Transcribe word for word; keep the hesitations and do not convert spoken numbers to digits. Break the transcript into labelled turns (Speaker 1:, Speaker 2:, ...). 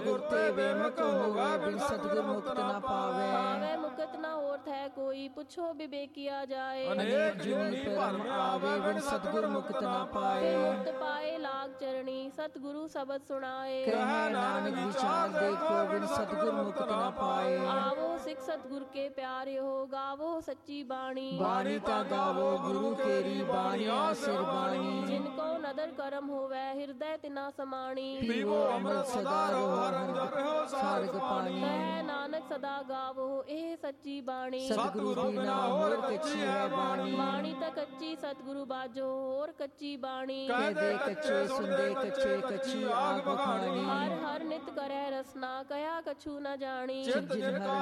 Speaker 1: गुर ते बेमुख होवे, बिन सतगुर मुक्त न पावे।
Speaker 2: पावे मुकत न होत है कोई, पूछो विवेकिया जाए।
Speaker 1: अनेक जुनी परम आवे, बिन सतगुर मुक्त न पाए।
Speaker 2: मुक्त पाए लाग चरणी, सतगुरु शब्द सुनाए।
Speaker 1: कहे नानक विचार देखो, बिन सतगुर मुक्त न पाए।
Speaker 2: आवो सिख सतगुर के प्यारे हो, गावो सच्ची बाणी।
Speaker 1: बाणी ता गावो गुरु केरी, बाणिया सिर बाणी।
Speaker 2: जिनको नदर करम होवे, हृदय तिना समाणी।
Speaker 1: पीवो अमृत सदा रहो, रहो सारग पानी।
Speaker 2: कहे नानक सदा गावो, एह सच्ची बाणी।
Speaker 1: सतगुरु बिना और कच्ची है बाणी।
Speaker 2: बाणी तक कच्ची, सतगुरु बाजो और कच्ची बाणी।
Speaker 1: कह दे कच्चे सुनदे कच्चे, कच्ची आग बखानी।
Speaker 2: हर हर नित करे रसना, कया कछु न जानी।
Speaker 1: जिन हर